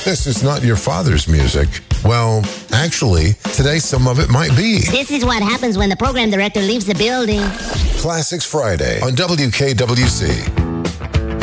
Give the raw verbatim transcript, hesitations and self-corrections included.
this is not your father's music. Well, actually, today some of it might be. This is what happens when the program director leaves the building. Classics Friday on W K W C.